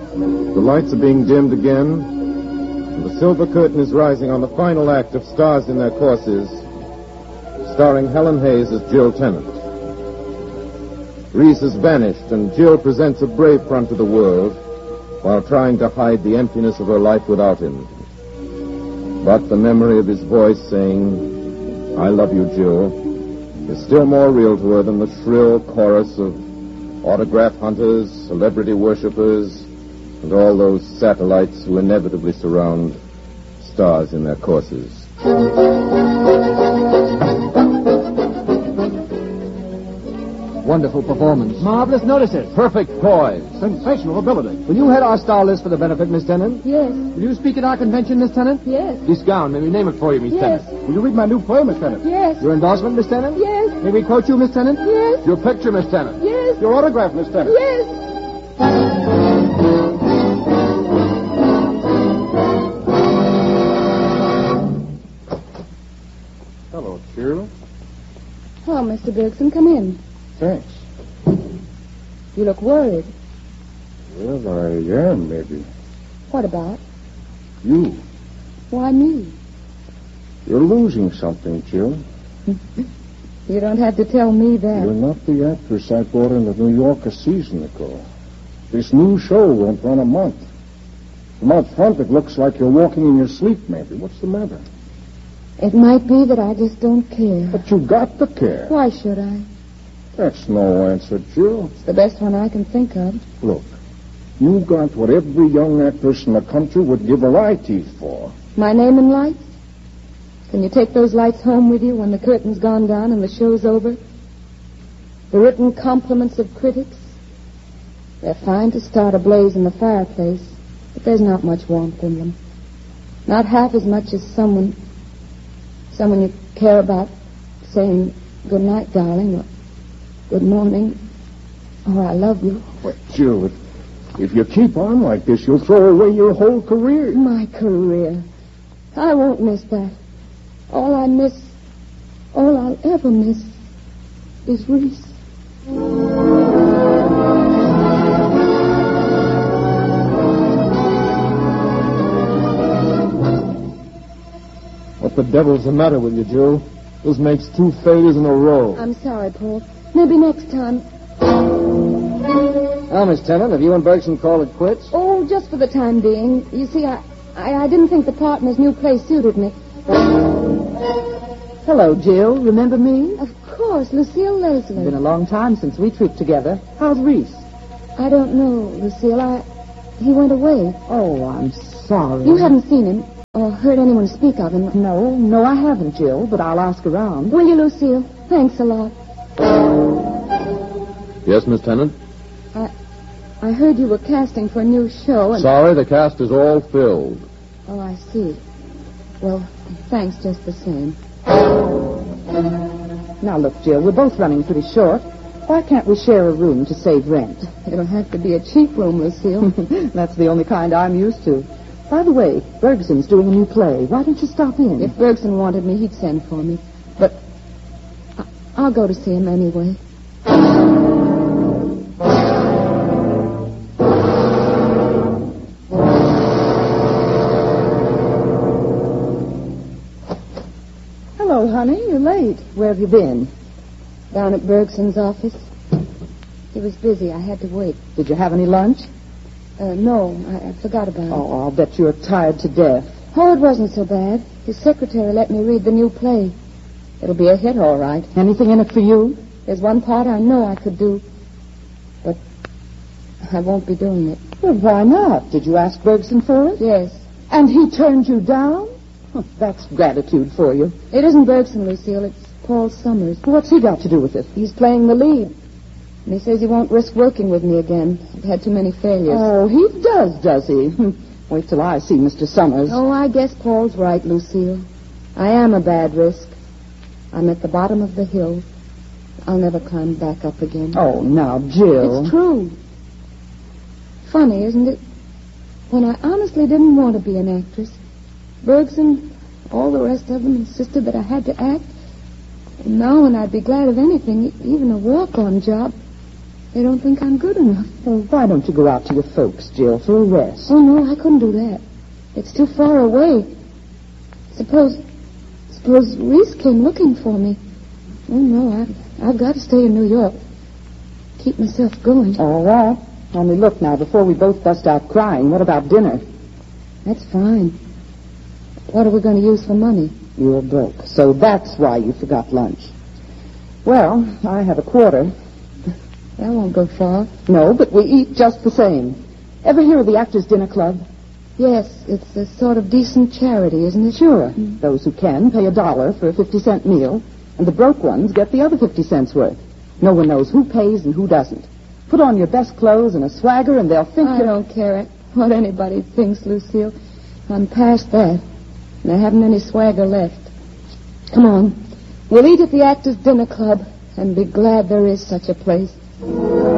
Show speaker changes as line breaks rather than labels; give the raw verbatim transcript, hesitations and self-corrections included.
The lights are being dimmed again, and the silver curtain is rising on the final act of Stars in Their Courses, starring Helen Hayes as Jill Tennant. Reese has vanished, and Jill presents a brave front to the world while trying to hide the emptiness of her life without him. But the memory of his voice saying, "I love you, Jill," is still more real to her than the shrill chorus of autograph hunters, celebrity worshippers, and all those satellites who inevitably surround Stars in Their Courses.
Wonderful performance.
Marvelous notices.
Perfect poise.
Sensational ability.
Will you head our star list for the benefit, Miss Tennant?
Yes.
Will you speak at our convention, Miss Tennant?
Yes.
This gown, may we name it for you, Miss
Yes.
Tennant?
Will you read my new play, Miss Tennant?
Yes.
Your endorsement, Miss Tennant?
Yes.
May we quote you, Miss Tennant?
Yes.
Your picture, Miss Tennant?
Yes.
Your autograph, Miss Tennant?
Yes.
Hello, Jill.
Oh, Mister Bergson, come in.
Thanks.
You look worried.
Well, I am, maybe.
What about?
You.
Why me?
You're losing something, Jill.
You don't have to tell me that.
You're not the actress I brought into New York a season ago. This new show won't run a month. From out front, it looks like you're walking in your sleep, maybe. What's the matter?
It might be that I just don't care.
But you got to care.
Why should I?
That's no answer, Jill.
It's the best one I can think of.
Look, you got what every young actress in the country would give her eye teeth for.
My name and lights? Can you take those lights home with you when the curtain's gone down and the show's over? The written compliments of critics? They're fine to start a blaze in the fireplace, but there's not much warmth in them. Not half as much as someone, someone you care about saying, "Good night, darling," or "Good morning," or "I love you."
But, Jill, if, if you keep on like this, you'll throw away your whole career.
My career. I won't miss that. All I miss, all I'll ever miss, is Reese.
What the devil's the matter with you, Jill? This makes two failures in a row.
I'm sorry, Paul. Maybe next time.
Now, Miss Tennant, have you and Bergson called it quits?
Oh, just for the time being. You see, I, I, I didn't think the part in his new play suited me.
Hello, Jill. Remember me?
Of course, Lucille Leslie.
Been a long time since we trooped together. How's Reese?
I don't know, Lucille. I... He went away.
Oh, I'm sorry.
You haven't seen him or heard anyone speak of him?
No, no, I haven't, Jill, but I'll ask around.
Will you, Lucille? Thanks a lot.
Yes, Miss Tennant?
I... I heard you were casting for a new show and...
Sorry, the cast is all filled.
Oh, I see. Well, thanks just the same.
Now, look, Jill, we're both running pretty short. Why can't we share a room to save rent?
It'll have to be a cheap room, Lucille.
That's the only kind I'm used to. By the way, Bergson's doing a new play. Why don't you stop in?
If Bergson wanted me, he'd send for me. But I- I'll go to see him anyway.
Hello, honey. You're late. Where have you been?
Down at Bergson's office. He was busy. I had to wait.
Did you have any lunch?
Uh, no, I, I forgot about it.
Oh, I'll bet you're tired to death.
Oh, it wasn't so bad. His secretary let me read the new play. It'll be a hit, all right.
Anything in it for you?
There's one part I know I could do, but I won't be doing it.
Well, why not? Did you ask Bergson for it?
Yes.
And he turned you down? Huh, that's gratitude for you.
It isn't Bergson, Lucille. It's Paul Summers.
What's he got to do with it?
He's playing the lead. And he says he won't risk working with me again. I've had too many failures.
Oh, he does, does he? Wait till I see Mister Summers.
Oh, I guess Paul's right, Lucille. I am a bad risk. I'm at the bottom of the hill. I'll never climb back up again.
Oh, now, Jill.
It's true. Funny, isn't it? When I honestly didn't want to be an actress, Bergson, all the rest of them insisted that I had to act. And now when I'd be glad of anything, even a walk-on job, They don't think I'm good enough.
Well, why don't you go out to your folks, Jill, for a rest?
Oh, no, I couldn't do that. It's too far away. Suppose, suppose Reese came looking for me. Oh, no, I, I've got to stay in New York. Keep myself going.
All right. Only look now, before we both bust out crying, what about dinner?
That's fine. What are we going to use for money?
You're broke, so that's why you forgot lunch. Well, I have a quarter.
That won't go far.
No, but we eat just the same. Ever hear of the Actors Dinner Club?
Yes, it's a sort of decent charity, isn't it?
Sure. Mm. Those who can pay a dollar for a fifty-cent meal, and the broke ones get the other fifty cents worth. No one knows who pays and who doesn't. Put on your best clothes and a swagger, and they'll think
I
you're...
don't care what anybody thinks, Lucille. I'm past that. And I haven't any swagger left. Come on. We'll eat at the Actors Dinner Club and be glad there is such a place.